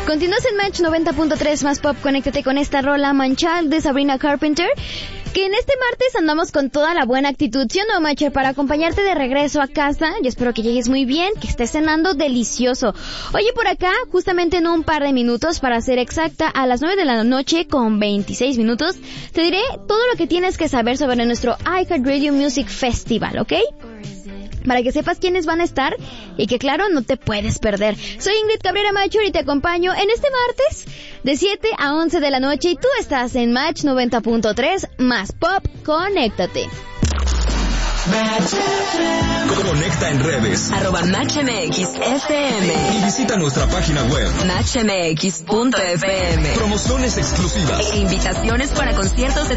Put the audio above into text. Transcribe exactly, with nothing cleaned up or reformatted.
Continúas en Match noventa punto tres más pop. Conéctate con esta rola Manchal de Sabrina Carpenter, que en este martes andamos con toda la buena actitud, ¿sí o no, Matcher? Para acompañarte de regreso a casa. Yo espero que llegues muy bien, que estés cenando delicioso. Oye, por acá, justamente en un par de minutos, para ser exacta, a las nueve de la noche con veintiséis minutos, te diré todo lo que tienes que saber sobre nuestro iHeartRadio Music Festival, ¿ok? Para que sepas quiénes van a estar y que, claro, no te puedes perder. Soy Ingrid Cabrera Machur y te acompaño en este martes de siete a once de la noche, y tú estás en Match noventa punto tres más pop. Conéctate. Conecta en redes arroba Match M X F M y visita nuestra página web match m x punto f m. Promociones exclusivas E invitaciones para conciertos de